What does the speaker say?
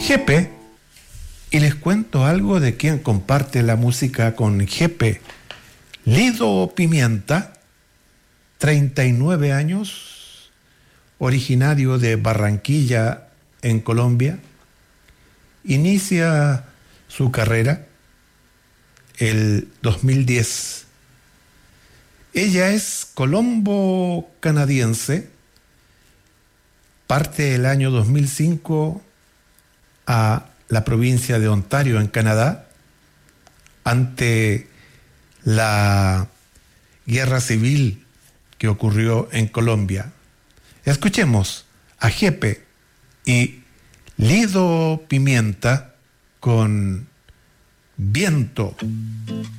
Jepe, y les cuento algo de quien comparte la música con Jepe. Lido Pimienta, 39 años, originario de Barranquilla, en Colombia, inicia su carrera el 2010. Ella es colombo-canadiense, parte el año 2005 a la provincia de Ontario, en Canadá, ante la guerra civil que ocurrió en Colombia. Escuchemos a Jepe y Lido Pimienta con Viento.